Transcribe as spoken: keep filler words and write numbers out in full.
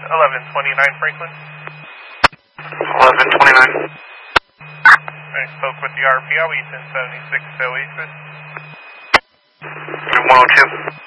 eleven twenty-nine Franklin. eleven twenty-nine. I spoke with the R P O, Easton seventy-six to Oasis. one oh two.